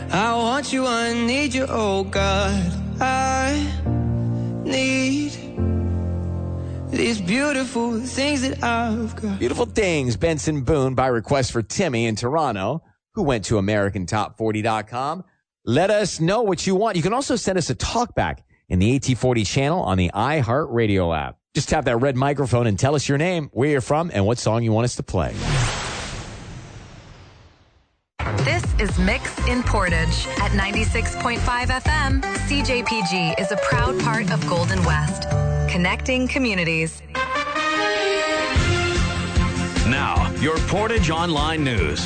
I want you, I need you, oh God. I need these beautiful things that I've got. Beautiful Things, Benson Boone, by request for Timmy in Toronto, who went to AmericanTop40.com. Let us know what you want. You can also send us a talkback in the AT40 channel on the iHeartRadio app. Just tap that red microphone and tell us your name, where you're from, and what song you want us to play. This is Mix in Portage at 96.5 FM. CJPG is a proud part of Golden West, connecting communities. Now, your Portage Online News.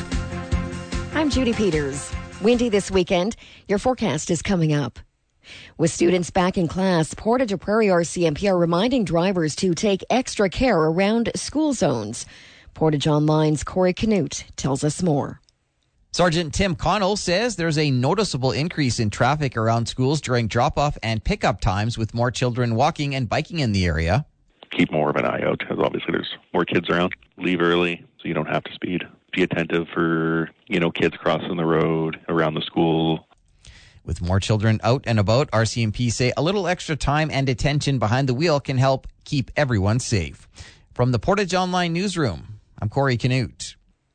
I'm Judy Peters. Windy this weekend. Your forecast is coming up. With students back in class, Portage or Prairie RCMP are reminding drivers to take extra care around school zones. Portage Online's Corey Canute tells us more. Sergeant Tim Connell says there's a noticeable increase in traffic around schools during drop-off and pickup times, with more children walking and biking in the area. Keep more of an eye out, because obviously there's more kids around. Leave early so you don't have to speed. Be attentive for, kids crossing the road around the school. With more children out and about, RCMP say a little extra time and attention behind the wheel can help keep everyone safe. From the Portage Online Newsroom, I'm Corey Canute.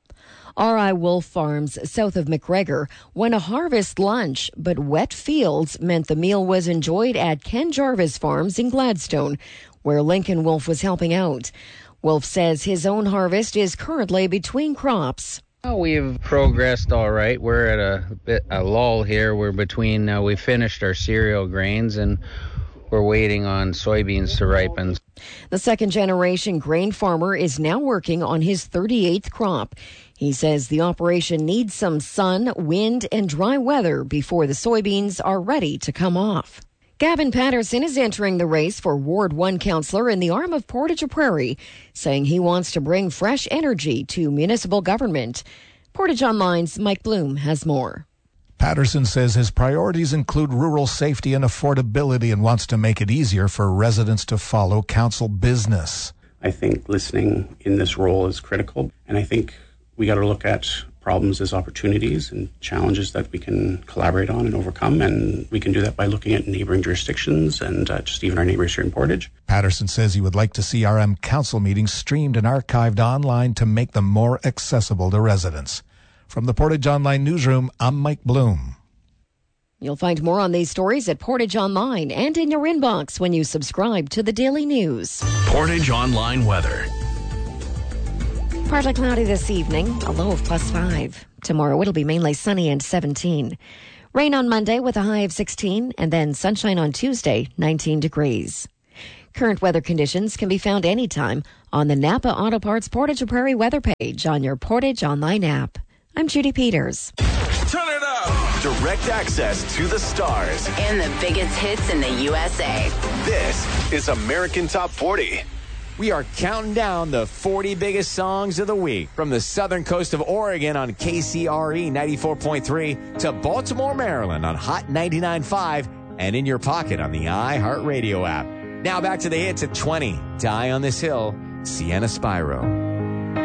R.I. Wolf Farms, south of McGregor, won a harvest lunch, but wet fields meant the meal was enjoyed at Ken Jarvis Farms in Gladstone, where Lincoln Wolf was helping out. Wolf says his own harvest is currently between crops. Well, we've progressed all right. We're at a lull here. We're between, we finished our cereal grains and we're waiting on soybeans to ripen. The second-generation grain farmer is now working on his 38th crop. He says the operation needs some sun, wind, and dry weather before the soybeans are ready to come off. Gavin Patterson is entering the race for Ward 1 councillor in the arm of Portage or Prairie, saying he wants to bring fresh energy to municipal government. Portage Online's Mike Bloom has more. Patterson says his priorities include rural safety and affordability and wants to make it easier for residents to follow council business. I think listening in this role is critical, and I think we got to look at problems as opportunities and challenges that we can collaborate on and overcome, and we can do that by looking at neighboring jurisdictions and just even our neighbors here in Portage. Patterson says he would like to see RM council meetings streamed and archived online to make them more accessible to residents. From the Portage Online Newsroom, I'm Mike Bloom. You'll find more on these stories at Portage Online and in your inbox when you subscribe to the Daily News. Portage Online weather. Partly cloudy this evening, a low of +5. Tomorrow it'll be mainly sunny and 17. Rain on Monday with a high of 16, and then sunshine on Tuesday, 19 degrees. Current weather conditions can be found anytime on the Napa Auto Parts Portage or Prairie weather page on your Portage Online app. I'm Judy Peters. Turn it up! Direct access to the stars and the biggest hits in the USA. This is American Top 40. We are counting down the 40 biggest songs of the week from the southern coast of Oregon on KCRE 94.3 to Baltimore, Maryland on Hot 99.5 and in your pocket on the iHeartRadio app. Now back to the hits at 20. Die on This Hill, Sienna Spyro.